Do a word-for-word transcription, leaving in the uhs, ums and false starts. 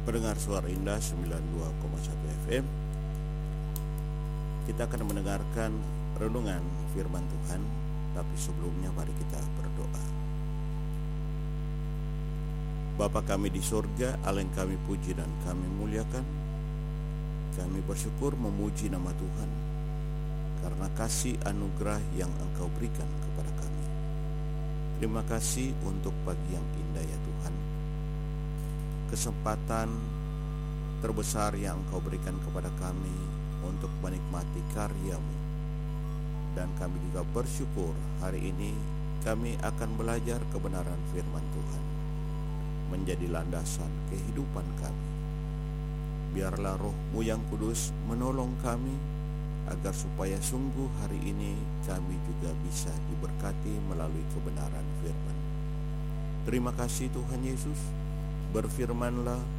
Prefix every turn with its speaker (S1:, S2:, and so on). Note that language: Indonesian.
S1: Pendengar Suara Indah sembilan puluh dua koma satu F M, kita akan mendengarkan renungan firman Tuhan. Tapi sebelumnya mari kita berdoa. Bapa kami di surga, Allah yang kami puji dan kami muliakan, kami bersyukur memuji nama Tuhan karena kasih anugerah yang Engkau berikan kepada kami. Terima kasih untuk pagi yang indah ya Tuhan, kesempatan terbesar yang Engkau berikan kepada kami untuk menikmati karya-Mu. Dan kami juga bersyukur hari ini kami akan belajar kebenaran firman Tuhan menjadi landasan kehidupan kami. Biarlah Roh-Mu yang kudus menolong kami agar supaya sungguh hari ini kami juga bisa diberkati melalui kebenaran firman. Terima kasih Tuhan Yesus, berfirmanlah